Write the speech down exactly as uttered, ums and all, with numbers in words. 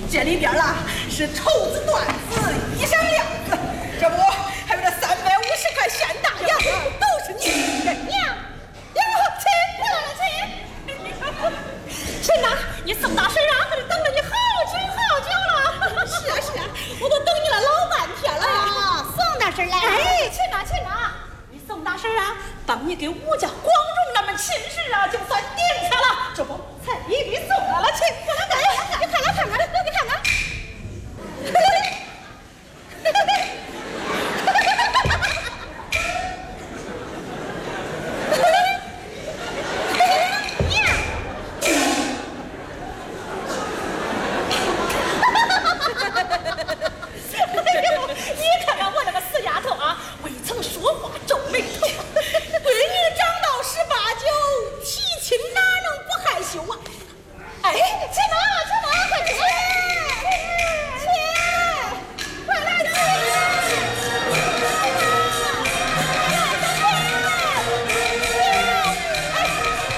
这里边啦是绸子缎子、衣裳料子，这不还有这三百五十块现大洋，都是你的娘。娘，亲，我来了，亲。 亲呐，你宋大婶啊，可是等了你好久好久了。 是啊是啊，我都等你了老半天了呀。 啊，宋大婶来了。哎，亲呐亲呐，你宋大婶啊，帮你给吴家光荣那门亲事啊，就算定下了，这不彩礼给送来了，亲。